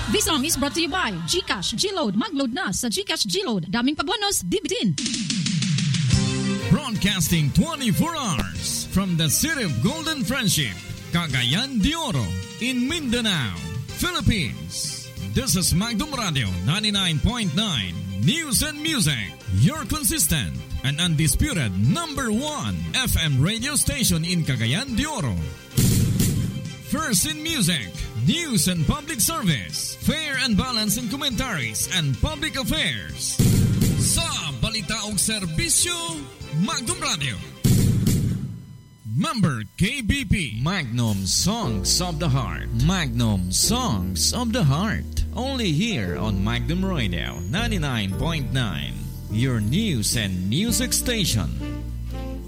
This song is brought to you by GCash Gload. Magload na sa GCash Gload. Daming pabonos, dibitin. Broadcasting 24 hours from the city of Golden Friendship, Cagayan de Oro, in Mindanao, Philippines. This is Magdum Radio 99.9 News and Music, your consistent and undisputed number 1 FM radio station in Cagayan de Oro. First in music, news and public service, fair and balanced in commentaries and public affairs. Sa balita ug serbisyo, Magdum Radio. Member KBP. Magnum Songs of the Heart. Magnum Songs of the Heart. Only here on Magdum Radio 99.9, your news and music station.